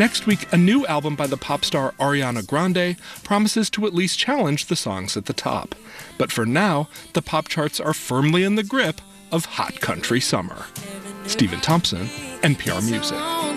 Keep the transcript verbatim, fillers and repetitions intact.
Next week, a new album by the pop star Ariana Grande promises to at least challenge the songs at the top. But for now, the pop charts are firmly in the grip of hot country summer. Stephen Thompson, N P R Music.